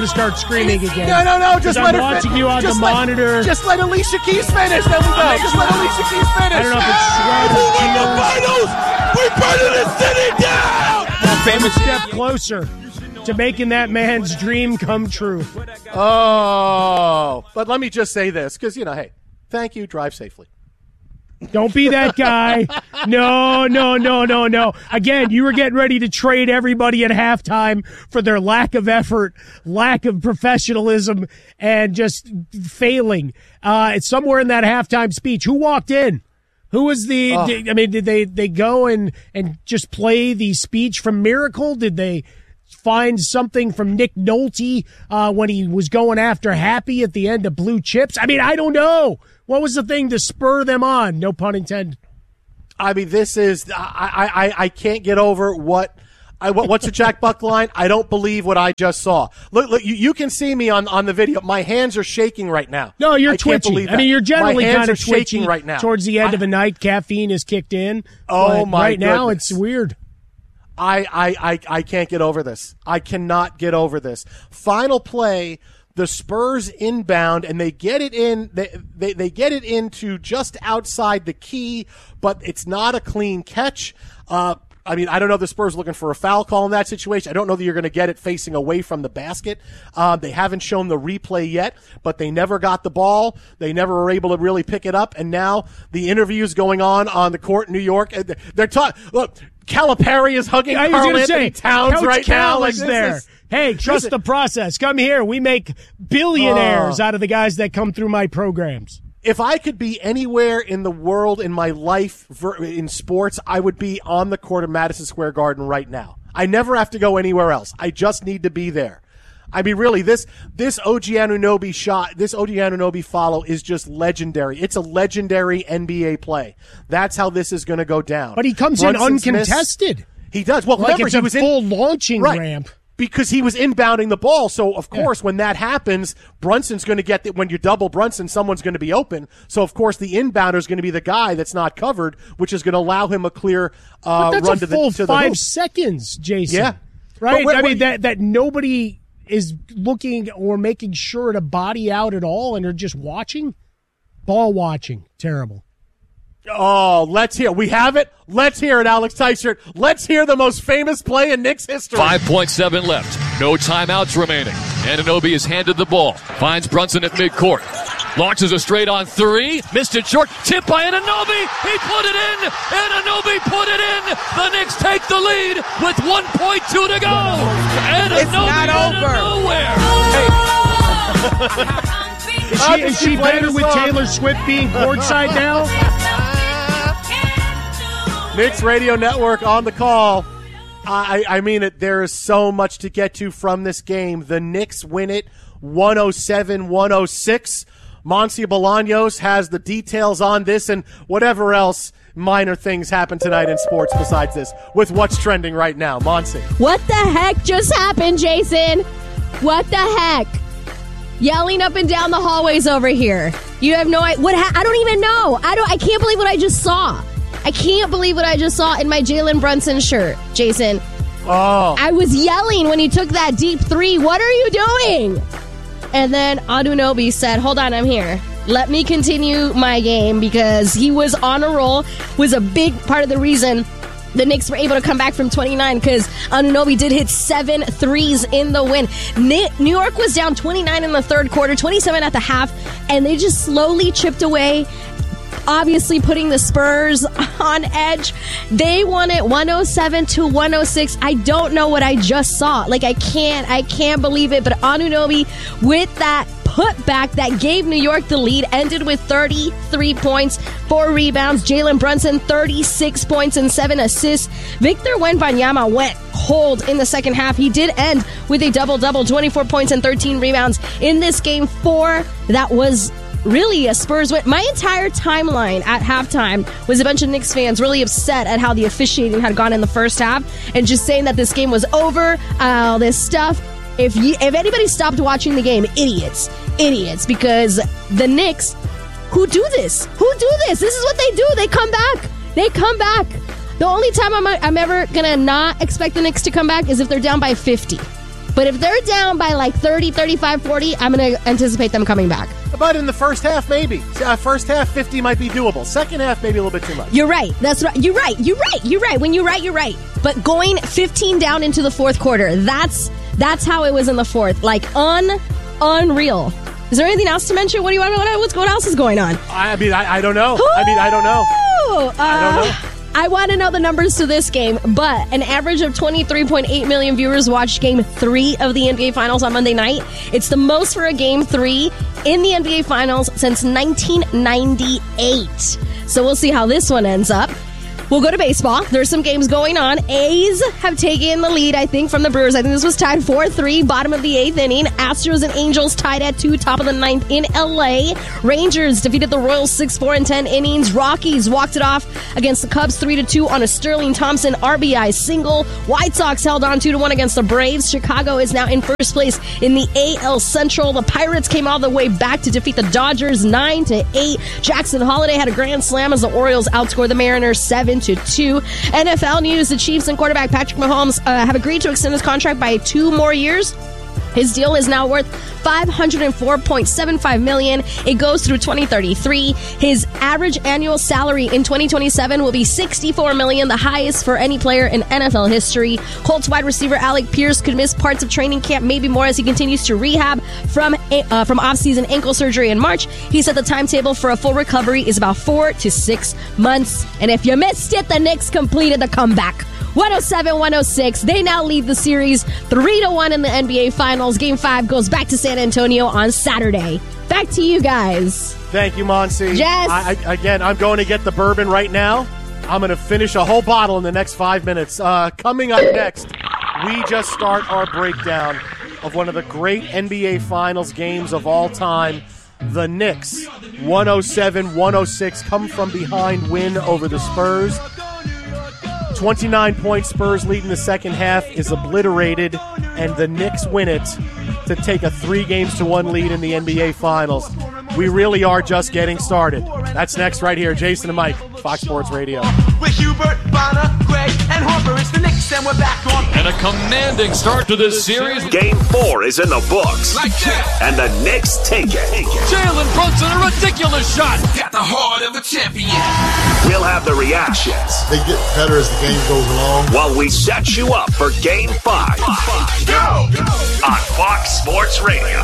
to start screaming again. No. Just let her watching you on the monitor. Just let Alicia Keys finish. Then we go. Just let Alicia Keys finish. I don't know if it's Sweat. We're a step closer to making that man's dream come true. Oh, but let me just say this, because, hey, thank you. Drive safely. Don't be that guy. No. Again, you were getting ready to trade everybody at halftime for their lack of effort, lack of professionalism, and just failing. It's somewhere in that halftime speech. Who walked in? Who was did they go and just play the speech from Miracle? Did they find something from Nick Nolte when he was going after Happy at the end of Blue Chips? I don't know. What was the thing to spur them on? No pun intended. This is I can't get over what's the Jack Buck line? I don't believe what I just saw. Look, you can see me on the video. My hands are shaking right now. No, you're twitching. You're generally kind of twitching right now. Towards the end of a night, caffeine is kicked in. Oh my! Right now, it's weird. I can't get over this. I cannot get over this. Final play. The Spurs inbound, and they get it in. They get it into just outside the key, but it's not a clean catch. I don't know if the Spurs are looking for a foul call in that situation. I don't know that you're going to get it facing away from the basket. They haven't shown the replay yet, but they never got the ball. They never were able to really pick it up, and now the interview's going on the court in New York. They're talking. Look, Calipari is hugging Karl Anthony Towns Coach right Cal now. Is there. Hey, trust the process. Come here. We make billionaires out of the guys that come through my programs. If I could be anywhere in the world in my life in sports, I would be on the court of Madison Square Garden right now. I never have to go anywhere else. I just need to be there. Really, this OG Anunoby shot, this OG Anunoby follow is just legendary. It's a legendary NBA play. That's how this is going to go down. But he comes in uncontested. He does. Well, like remember, it's a full launching ramp. Because he was inbounding the ball. So, of course, when that happens, Brunson's going to get when you double Brunson, someone's going to be open. So, of course, the inbounder is going to be the guy that's not covered, which is going to allow him a clear run to the hoop. That's a full 5 seconds, Jason. Yeah. Right? That nobody is looking or making sure to body out at all, and they're just watching. Ball watching. Terrible. Oh, let's hear. We have it. Let's hear it, Alex Tysert. Let's hear the most famous play in Knicks history. 5.7 left. No timeouts remaining. Anunoby is handed the ball. Finds Brunson at midcourt. Launches a straight on three. Missed it short. Tip by Anunoby. He put it in. Anunoby put it in. The Knicks take the lead with 1.2 to go. Anunoby it's not over. Is she better with Taylor Swift being courtside now? Knicks Radio Network on the call. I mean it. There is so much to get to from this game. The Knicks win it 107-106. Monsi Bolaños has the details on this and whatever else minor things happen tonight in sports besides this with what's trending right now. Monsi. What the heck just happened, Jason? What the heck? Yelling up and down the hallways over here. You have no idea. I don't even know. I can't believe what I just saw. I can't believe what I just saw in my Jalen Brunson shirt, Jason. Oh. I was yelling when he took that deep three. What are you doing? And then Anunoby said, hold on, I'm here. Let me continue my game because he was on a roll, was a big part of the reason the Knicks were able to come back from 29 because Anunoby did hit 7 threes in the win. New York was down 29 in the third quarter, 27 at the half, and they just slowly chipped away, obviously putting the Spurs on edge. They won it 107-106. I don't know what I just saw. I can't believe it. But Anunoby with that putback that gave New York the lead ended with 33 points, 4 rebounds. Jalen Brunson, 36 points and 7 assists. Victor Wembanyama went cold in the second half. He did end with a double-double, 24 points and 13 rebounds in this game 4. That was really a Spurs win. My entire timeline at halftime was a bunch of Knicks fans really upset at how the officiating had gone in the first half and just saying that this game was over, all this stuff. If anybody stopped watching the game, idiots, because the Knicks, who do this? This is what they do. They come back. The only time I'm ever going to not expect the Knicks to come back is if they're down by 50. But if they're down by like 30, 35, 40, I'm going to anticipate them coming back. But in the first half, maybe. First half, 50 might be doable. Second half, maybe a little bit too much. You're right. That's right. You're right. When you're right, you're right. But going 15 down into the fourth quarter, that's how it was in the fourth. Like, unreal. Is there anything else to mention? What else is going on? I don't know. I don't know. I want to know the numbers to this game, but an average of 23.8 million viewers watched Game 3 of the NBA Finals on Monday night. It's the most for a Game 3 in the NBA Finals since 1998. So we'll see how this one ends up. We'll go to baseball. There's some games going on. A's have taken the lead, I think, from the Brewers. I think this was tied 4-3, bottom of the 8th inning. Astros and Angels tied at 2, top of the 9th in L.A. Rangers defeated the Royals 6-4 in 10 innings. Rockies walked it off against the Cubs 3-2 on a Sterling Thompson RBI single. White Sox held on 2-1 against the Braves. Chicago is now in first place in the AL Central. The Pirates came all the way back to defeat the Dodgers 9-8. Jackson Holiday had a grand slam as the Orioles outscored the Mariners 7-2. NFL news, the Chiefs and quarterback Patrick Mahomes have agreed to extend his contract by 2 more years. His deal is now worth $504.75 million. It goes through 2033. His average annual salary in 2027 will be $64 million, the highest for any player in NFL history. Colts wide receiver Alec Pierce could miss parts of training camp, maybe more, as he continues to rehab from off-season ankle surgery in March. He said the timetable for a full recovery is about 4 to 6 months. And if you missed it, the Knicks completed the comeback. 107-106. They now lead the series 3-1 in the NBA Finals. Game 5 goes back to San Antonio on Saturday. Back to you guys. Thank you, Monsi. Yes. I'm going to get the bourbon right now. I'm going to finish a whole bottle in the next 5 minutes. Coming up next, we just start our breakdown of one of the great NBA Finals games of all time. The Knicks, 107-106, come from behind win over the Spurs. 29-point Spurs lead in the second half is obliterated, and the Knicks win it to take a 3-1 lead in the NBA Finals. We really are just getting started. That's next right here. Jason and Mike, Fox Sports Radio. With Hubert, Bonner, Greg, and Harper, it's the Knicks, and we're back on. And a commanding start to this series. Game 4 is in the books. Like that. And the Knicks take it. Jalen Brunson, a ridiculous shot. Got the heart of a champion. We'll have the reactions They get better as the game goes along. while we set you up for Game 5 Go! on Fox Sports Radio.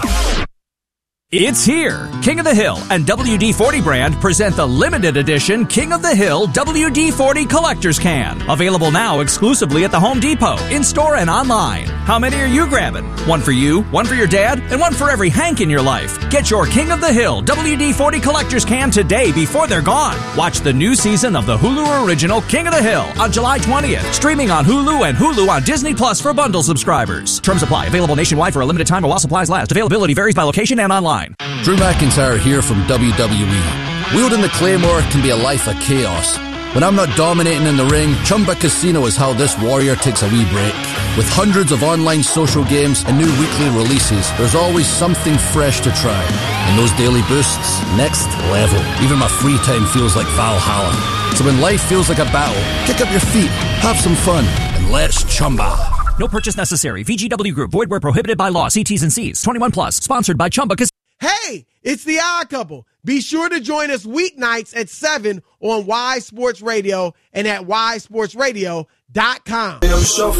It's here. King of the Hill and WD-40 brand present the limited edition King of the Hill WD-40 Collector's Can. Available now exclusively at the Home Depot, in-store and online. How many are you grabbing? One for you, one for your dad, and one for every Hank in your life. Get your King of the Hill WD-40 Collector's Can today before they're gone. Watch the new season of the Hulu original King of the Hill on July 20th. Streaming on Hulu and Hulu on Disney Plus for bundle subscribers. Terms apply. Available nationwide for a limited time while supplies last. Availability varies by location and online. Drew McIntyre here from WWE. Wielding the Claymore can be a life of chaos. When I'm not dominating in the ring, Chumba Casino is how this warrior takes a wee break. With hundreds of online social games and new weekly releases, there's always something fresh to try. And those daily boosts, next level. Even my free time feels like Valhalla. So when life feels like a battle, kick up your feet, have some fun, and let's Chumba. No purchase necessary. VGW Group. Void where prohibited by law. See T's and C's. 21 plus. Sponsored by Chumba Casino. Hey, it's the Odd Couple. Be sure to join us weeknights at 7 on Y Sports Radio and at ysportsradio.com.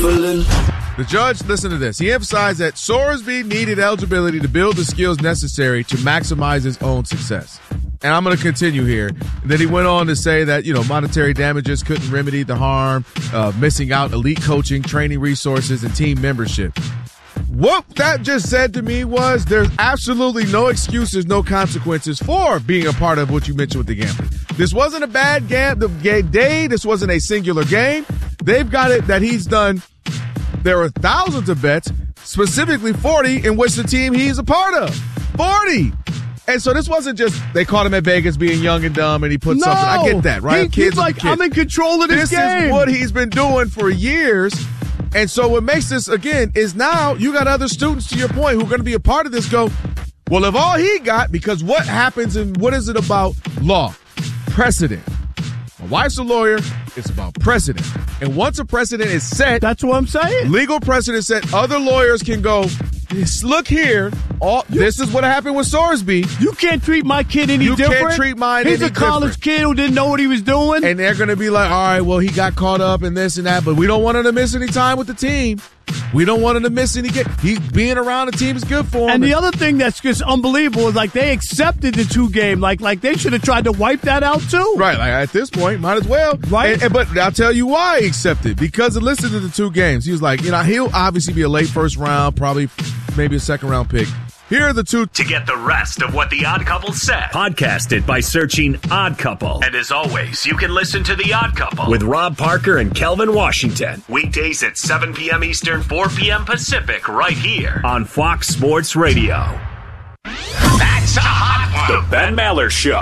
The judge, listen to this. He emphasized that Sorsby needed eligibility to build the skills necessary to maximize his own success. And I'm going to continue here. And then he went on to say that, monetary damages couldn't remedy the harm of missing out elite coaching, training resources, and team membership. What that just said to me was there's absolutely no excuses, no consequences for being a part of what you mentioned with the gambling. This wasn't a bad day. This wasn't a singular game. They've got it that he's done. There are thousands of bets, specifically 40, in which the team he's a part of. 40! And so this wasn't just they caught him at Vegas being young and dumb and he put something. I get that, right? He's like, I'm in control of this game. This is what he's been doing for years. And so what makes this, again, is now you got other students, to your point, who are going to be a part of this go, well, if all he got, because what happens and what is it about law? Precedent. My wife's a lawyer. It's about precedent. And once a precedent is set, that's what I'm saying. Legal precedent set, other lawyers can go, look here. This is what happened with Sorsby. You can't treat my kid any different. You can't treat mine any different. He's a college kid who didn't know what he was doing. And they're going to be like, all right, well, he got caught up in this and that, but we don't want him to miss any time with the team. We don't want him to miss any game. He being around the team is good for him. And the other thing that's just unbelievable is like they accepted the 2 game. Like they should have tried to wipe that out too. Right. Like at this point, might as well. Right. But I'll tell you why he accepted. Because listen to the 2 games. He was like, he'll obviously be a late first round, probably maybe a second round pick. Here are the 2. To get the rest of what The Odd Couple said, podcast it by searching Odd Couple. And as always, you can listen to The Odd Couple with Rob Parker and Kelvin Washington. Weekdays at 7 p.m. Eastern, 4 p.m. Pacific, right here on Fox Sports Radio. That's a hot one. The Ben Maller Show.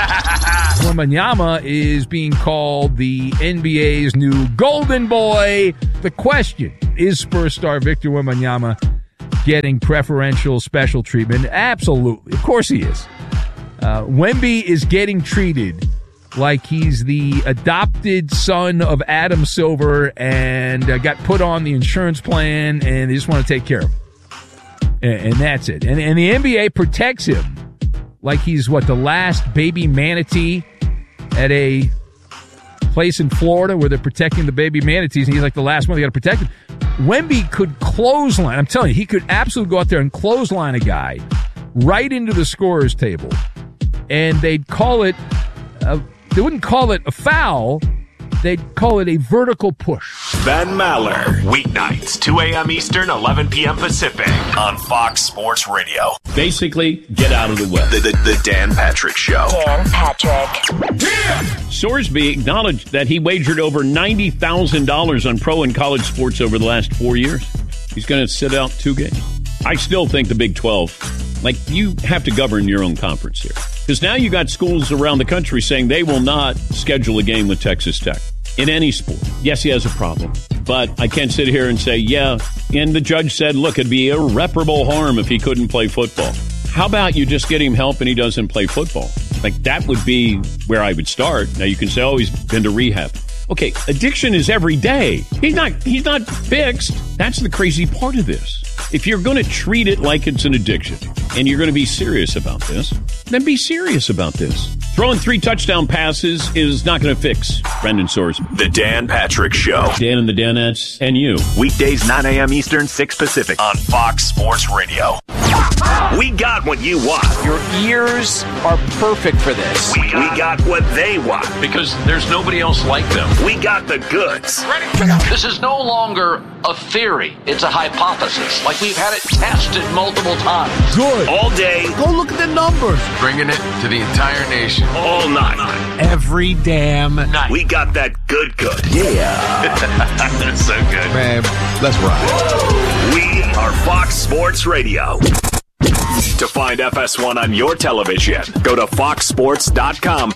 Wembanyama is being called the NBA's new golden boy. The question, is Spurs star Victor Wembanyama getting preferential special treatment? Absolutely. Of course he is. Wemby is getting treated like he's the adopted son of Adam Silver and got put on the insurance plan and they just want to take care of him. And that's it. And the NBA protects him like he's, the last baby manatee at a place in Florida where they're protecting the baby manatees, and he's like the last one they got to protect him. Wemby could clothesline. I'm telling you, he could absolutely go out there and clothesline a guy right into the scorer's table, and they'd call it. They wouldn't call it a foul. They'd call it a vertical push. Ben Maller, weeknights, 2 a.m. Eastern, 11 p.m. Pacific, on Fox Sports Radio. Basically, get out of the way. The Dan Patrick Show. Dan Patrick. Sorsby acknowledged that he wagered over $90,000 on pro and college sports over the last 4 years. He's going to sit out 2 games. I still think the Big 12, you have to govern your own conference here. Because now you got schools around the country saying they will not schedule a game with Texas Tech in any sport. Yes, he has a problem. But I can't sit here and say, and the judge said, look, it'd be irreparable harm if he couldn't play football. How about you just get him help and he doesn't play football? That would be where I would start. Now you can say, he's been to rehab. Okay, addiction is every day. He's not fixed. That's the crazy part of this. If you're going to treat it like it's an addiction and you're going to be serious about this, then be serious about this. Throwing 3 touchdown passes is not going to fix Brendan Sorsby. The Dan Patrick Show. Dan and the Danettes and you. Weekdays 9 a.m. Eastern, 6 Pacific on Fox Sports Radio. We got what you want. Your ears are perfect for this. We got what they want. Because there's nobody else like them. We got the goods. This is no longer a theory. It's a hypothesis. We've had it tested multiple times. Good. All day. Go look at the numbers. Bringing it to the entire nation. All night. Every damn night. We got that good. Yeah. That's so good. Man, let's ride. We are Fox Sports Radio. To find FS1 on your television, go to foxsports.com